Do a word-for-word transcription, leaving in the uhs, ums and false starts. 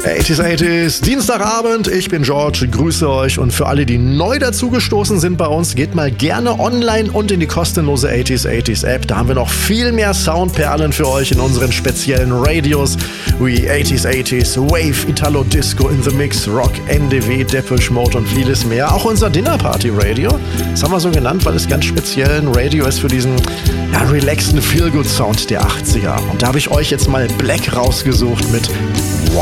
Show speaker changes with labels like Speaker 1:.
Speaker 1: achtziger, achtziger, Dienstagabend, ich bin George, grüße euch und für alle, die neu dazugestoßen sind bei uns, geht mal gerne online und in die kostenlose achtziger, achtziger App. Da haben wir noch viel mehr Soundperlen für euch in unseren speziellen Radios wie achtziger, achtziger, Wave, Italo Disco in the Mix, Rock, N D W, Depeche Mode und vieles mehr. Auch unser Dinner Party Radio, das haben wir so genannt, weil es ganz speziell ein Radio ist für diesen ja, relaxten Feel-Good-Sound der achtziger. Und da habe ich euch jetzt mal Black rausgesucht mit